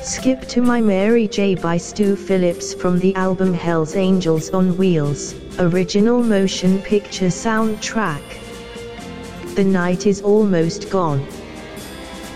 Skip to My Mary J by Stu Phillips from the album Hell's Angels on Wheels, original motion picture soundtrack. The night is almost gone.